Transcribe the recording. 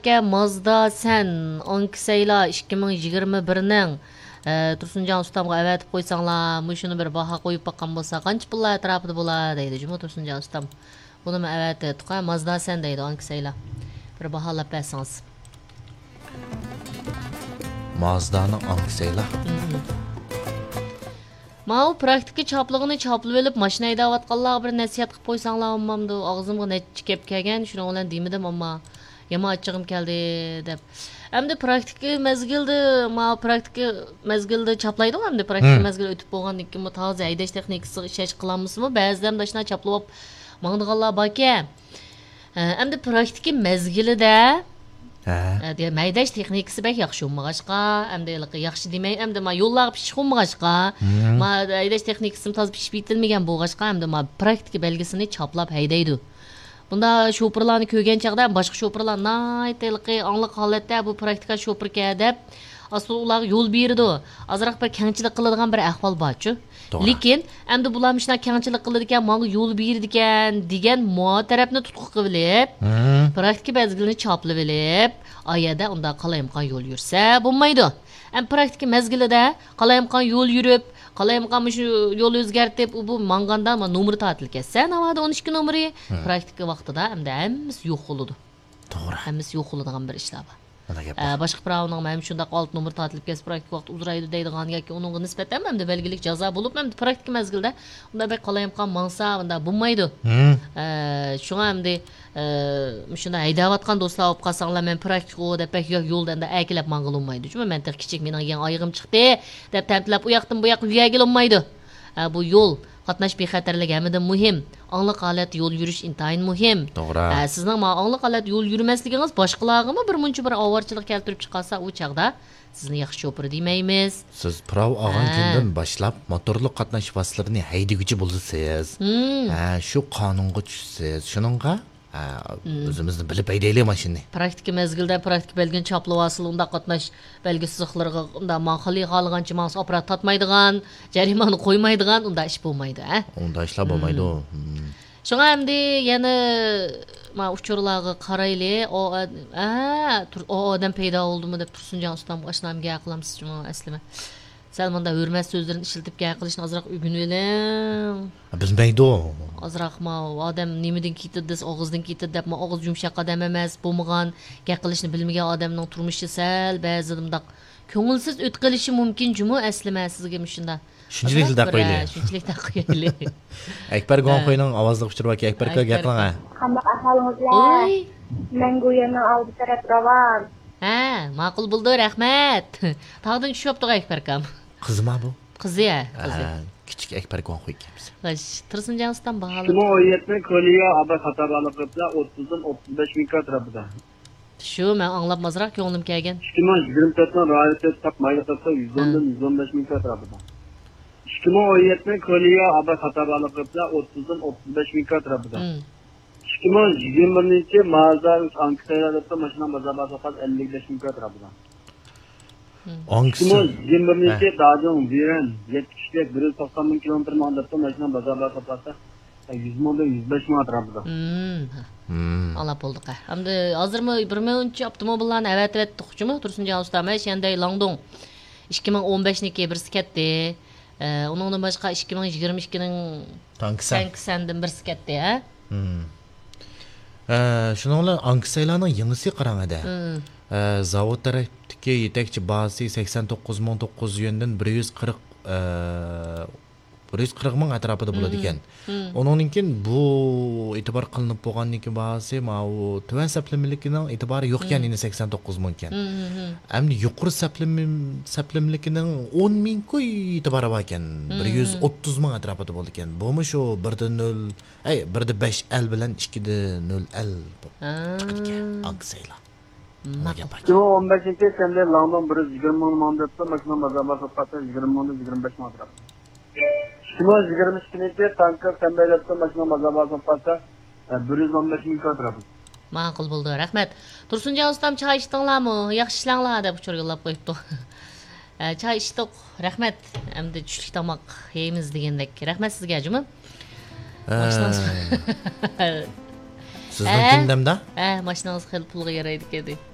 praktika Mazda sen Anksayla 2021'ning Tursunjon ustamga avatib qo'ysanglar, shuni bir baho qo'yib baqqan bo'lsa, qancha pullar atrofida bo'ladi deydi. Juma Tursunjon ustam. Buni men avatib, Mazda sen deydi Anksayla. Bir baholab bersangiz. Mazda'ning Anksayla. Mao praktika choplig'ini choplab olib, mashina haydayotganlarga bir nasihat qilib qo'ysanglar, ammamdi, og'zimga nechchi kelib kelgan, shuning bilan demidim, ammo yama achchig'im keldi deb. Hamda praktika mezgilda choplaydi, hamda praktika mezgil o'tib bo'lgandan keyin toza haydash texnikasi ishlash qilamizmi? Ba'zida ham dashna choplab mangdiganlar bor ekan. Hamda praktika mezgilida maydash texnikasi bek yaxshi bo'lmag'achqa, hamda yaxshi demay, hamda yo'llar pishib bo'lmag'achqa, haydash texnikasi toz pishib bitilmagan bo'lg'achqa, hamda praktika belgisini choplab haydaydi. Bunda sho'pirlarni ko'rgan chaqda boshqa sho'pirlar naytiliqi angliq holatda bu praktika sho'pirga deb aslida ularga yo'l berdi. Azroq bir kengchilik qiladigan bir ahvol bor-ku. Lekin endi bular shuna kengchilik qiladi ekan, menga yo'l berdi ekan degan muatarafni tutqu qilib, praktika mezgilini choplab olib, ayada unda qalayimqan yo'l yursa bo'lmaydi. Praktika mezgilida qalayimqan yo'l yurib, qalayimqan shu yo'l o'zgartib, bu manganda nomer ta'til ketsa, navada 12 nomeri praktika vaqtida hammasi yo'q bo'ladi. To'g'ri. Hammasi yo'q bo'ladigan bir ishlar bor. Boshqa birovning mana shunday 6 nomer ta'til ketsa praktika vaqt uzraydi deydigan yoki uningga nisbatan ham belgilik jazo bo'lib, ham praktika mezgilda unda bek qalayimqan mangsa, unda bo'lmaydi. Shunga hamda shunda haydayotgan do'stlar olib qolsanglar, men praktika deb pek yo'ldan da akilab mangilolmaydi. Chunki men kichik mening yan oyog'im chiqdi deb tantlab u yoqdan bu yoqqa yugagilolmaydi. Bu yo'l qatnash bexatarligi hamda muhim. Angliq holat yo'l yurish intayin muhim. To'g'ri. Sizning angliq holat yo'l yurmasligingiz boshqalarga bir muncha bir ovorchilik keltirib chiqarsa, u chaqda sizni yaxshi sho'pir demaymiz. Siz prov olgan kundan boshlab motorli qatnash vositalarini haydaguvchi bo'lsangiz, shu qonunga tushsangiz, shuningga o'zimizni bilib haydaylik mashinani. Praktika mezgilda praktika belgini choplab asıl unda qatnash belgisizliklariga unda maqali qolgancha mans operat tatmaydigan, jarimani qo'ymaydigan unda ish bo'lmaydi, Unda ishlar bo'lmaydi. Shunga hamda yana uchurlarga qarayli, o odam paydo bo'ldimi deb Tursunjon ustam oshnamga aqlamsiz aslima. Salmonda hurmat so'zlarini ishlatib gap qilishni ozroq o'rganaylik. Bilmaydi. Ozroq odam nimadan ketdi, og'izdan ketdi deb og'iz yumshoq odam emas, bo'lmagan, gap qilishni bilmagan odamning turmushi sal ba'zida bundoq ko'ngilsiz o'tqilishi mumkin jumu aslima sizga shunda. Shunchalik deb qo'yaylik. Shunchalik deb qo'yaylik. Akbar Gonqo'yning ovozini o'chirib aka, Akbar aka gap qiling. Qanday ahvolingizlar? Men go'yani oldi taraf ravan. Ma'qul bo'ldi, rahmat. Tog'dan tushibdi Akbar akam. Qizmi bu? Qizi. Kichik Akbar Gonqo'y ekanmiz. Tursunjon ustam baholab. Shuma oyatni ko'liga aba xatarlanib qiliblar 30dan 35 ming tarafida. Shu men anglabmazroq ko'nglim kelgan. 2024 dan ro'yat tap mayga topsa 110dan 115 ming tarafida. Shuma oyatni ko'liga aba xatarlanib qiliblar 30dan 35 ming tarafida. 2021-chi Mazda Anksaylarda mashina bozorida 55 ming tarafida. Anksay 2021-chi Dajong Viren 70lik 190 ming kilometr mandatda mashina bozorida sotsa 100 mingdan 105 ming tarafida. Alap bo'ldik. Hamda hozirmi 2010-chi avtomobillarni avatib Tursunjon ustam shanday Langdong 2015niki birsi ketdi. Uningdan boshqa 2022ning Tanksandan birsi ketdi, Shuningla bilan Anksaylarning yangisi qarangada. Zavod tarafdagi yetakchi bazasi 89.900 yuandan 140 ming atrofida bo'ladi ekan. Uningdan bu e'tibor qilinib bo'lgandan keyin bazasi tuvan saplimilikning e'tibori yo'q ekan, endi 89 ming ekan. Endi yuqori saplimligining 10 ming ko'y e'tibori bor ekan. 130 ming atrofida bo'ldi ekan. Bumi shu 1.0 1.5 L bilan 2.0 L chiqdi ekan Anksaylar. 2015-chi sende Langdon 120 ming mandatda mashina bozorida sotsa 20 mingdan 25 ming tarafida. 2022-chi Tanker Sambaylatda mashina bozorida sotsa 115 ming tarafida. Ma'qul bo'ldi, rahmat. Tursunjon ustam choy ichdinglarmi? Yaxshi ishlanglar deb uchirg'ilab qo'yibdi. Choy ichdik, rahmat. Endi tushlik tomoq yeymiz degandek. Rahmat sizga, juma. Sizning kimdamda? Mashinangiz xil pulga yaraydi dedi.